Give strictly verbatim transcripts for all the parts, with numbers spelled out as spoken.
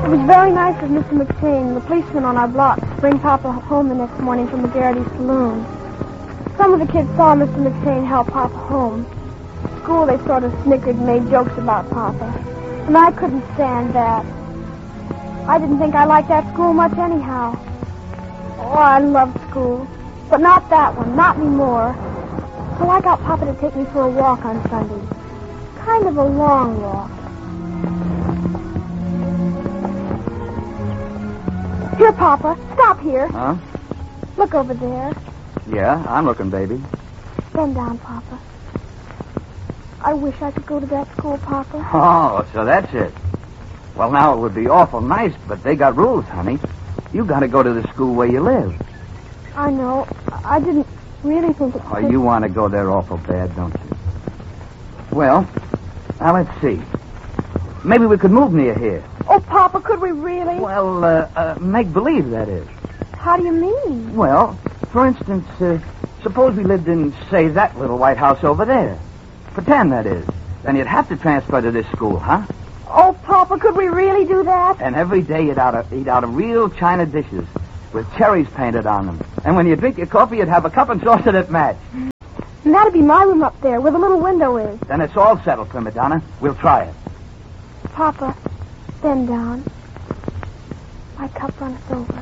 It was very nice of Mister McShane, the policeman on our block, to bring Papa home the next morning from the Garrity Saloon. Some of the kids saw Mister McShane help Papa home. At school, they sort of snickered and made jokes about Papa. And I couldn't stand that. I didn't think I liked that school much anyhow. Oh, I loved school. But not that one, not anymore. So I got Papa to take me for a walk on Sunday. Kind of a long walk. Here, Papa. Stop here. Huh? Look over there. Yeah, I'm looking, baby. Bend down, Papa. I wish I could go to that school, Papa. Oh, so that's it. Well, now, it would be awful nice, but they got rules, honey. You got to go to the school where you live. I know. I didn't really think it... Oh, you want to go there awful bad, don't you? Well, now let's see. Maybe we could move near here. Oh, Papa, could we really? Well, uh, uh, make believe, that is. How do you mean? Well, for instance, uh, suppose we lived in, say, that little white house over there. Pretend, that is. Then you'd have to transfer to this school, huh? Oh, Papa, could we really do that? And every day you'd ought to eat out of real china dishes with cherries painted on them. And when you drink your coffee, you'd have a cup and saucer that match. And that'd be my room up there, where the little window is. Then it's all settled, Prima Donna. We'll try it. Papa, bend down. My cup runs over.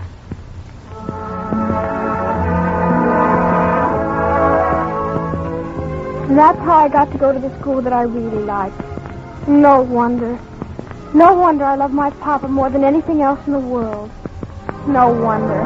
And that's how I got to go to the school that I really liked. No wonder. No wonder I love my Papa more than anything else in the world. No wonder.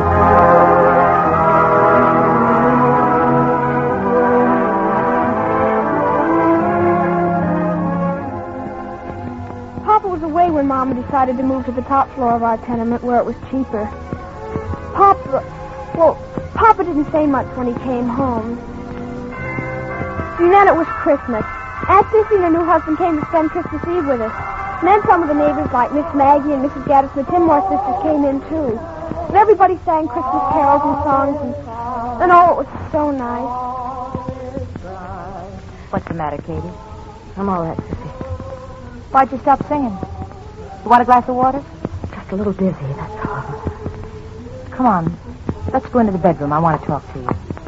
Papa was away when Mama decided to move to the top floor of our tenement where it was cheaper. Papa, well, Papa didn't say much when he came home. And then it was Christmas. Aunt Sissy and her new husband came to spend Christmas Eve with us. And then some of the neighbors, like Miss Maggie and Missus Gaddis and the Timmore sisters, came in, too. And everybody sang Christmas carols and songs, and, and oh, it was so nice. What's the matter, Katie? I'm all right, Sissy. Why'd you stop singing? You want a glass of water? Just a little dizzy, that's all. Come on. Let's go into the bedroom. I want to talk to you.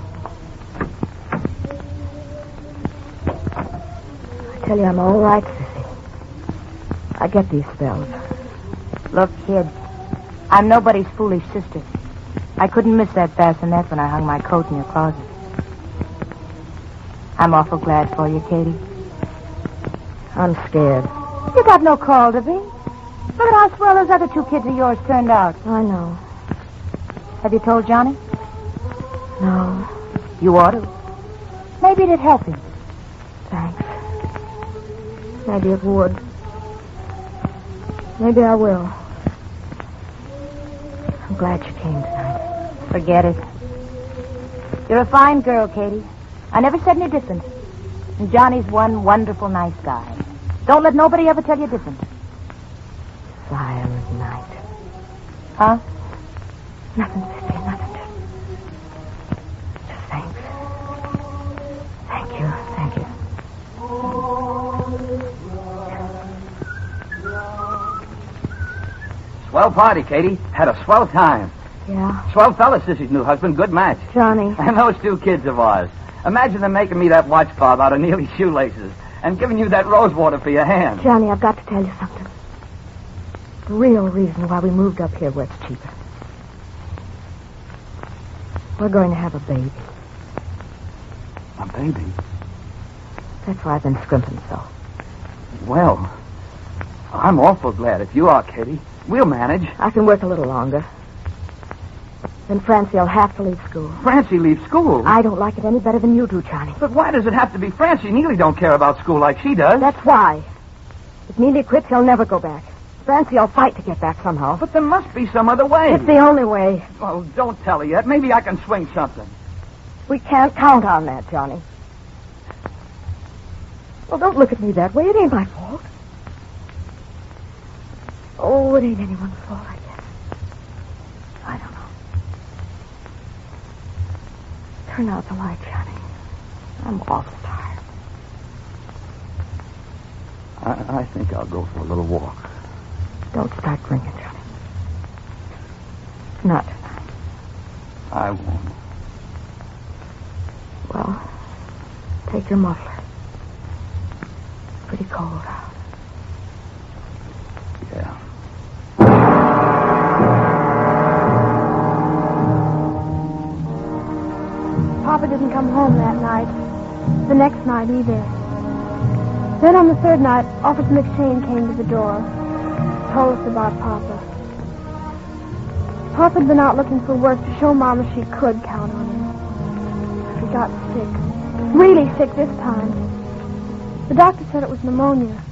I tell you, I'm all right, Sissy. I get these spells. Look, kid, I'm nobody's foolish sister. I couldn't miss that bassinet when I hung my coat in your closet. I'm awful glad for you, Katie. I'm scared. You got no call to be. Look at how swell those other two kids of yours turned out. I know. Have you told Johnny? No. You ought to. Maybe it'd help him. Thanks. Maybe it would. Maybe I will. I'm glad you came tonight. Forget it. You're a fine girl, Katie. I never said any different. And Johnny's one wonderful nice guy. Don't let nobody ever tell you different. Silent night. Huh? Nothing, Sissy, nothing. Just, just thanks. Thank you, thank you. Swell party, Katie. Had a swell time. Yeah? Swell fella, Sissy's new husband. Good match. Johnny. And those two kids of ours. Imagine them making me that watch fob out of Neely's shoelaces and giving you that rose water for your hand. Johnny, I've got to tell you something. The real reason why we moved up here where it's cheaper. We're going to have a baby. A baby? That's why I've been scrimping so. Well, I'm awful glad if you are, Katie. We'll manage. I can work a little longer. Then Francie will have to leave school. Francie leaves school? I don't like it any better than you do, Johnny. But why does it have to be Francie? Neely don't care about school like she does. That's why. If Neely quits, he'll never go back. Francie will fight to get back somehow. But there must be some other way. It's the only way. Well, don't tell her yet. Maybe I can swing something. We can't count on that, Johnny. Well, don't look at me that way. It ain't my fault. Oh, it ain't anyone's fault, I guess. I don't know. Turn out the light, Johnny. I'm awful tired. I, I think I'll go for a little walk. Don't start drinking, Johnny. Not tonight. I won't. Well, take your muffler. It's pretty cold out. Yeah. Papa didn't come home that night. The next night either. Then on the third night, Officer McShane came to the door. Told us about Papa. Papa had been out looking for work to show Mama she could count on him. He got sick. Really sick this time. The doctor said it was pneumonia.